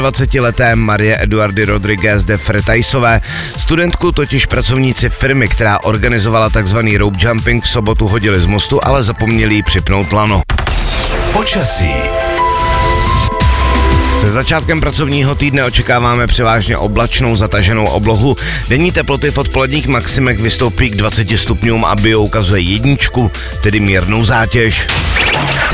20leté Marie Eduardy Rodriguez de Fretajsové. Studentku totiž pracovníci firmy, která organizovala takzvaný rope jumping, v sobotu hodili z mostu, ale zapomněli jí připnout lano. Počasí. Se začátkem pracovního týdne očekáváme převážně oblačnou zataženou oblohu. Denní teploty v odpoledních maximek vystoupí k 20 stupňům a bio ukazuje 1, tedy mírnou zátěž.